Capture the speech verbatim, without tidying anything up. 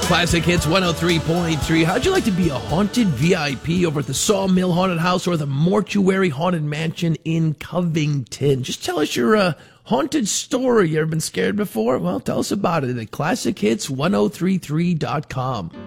Classic Hits one oh three point three. How'd you like to be a haunted V I P over at the Sawmill Haunted House or the Mortuary Haunted Mansion in Covington? Just tell us your uh, haunted story. You ever been scared before? Well, tell us about it at classic hits ten thirty-three dot com.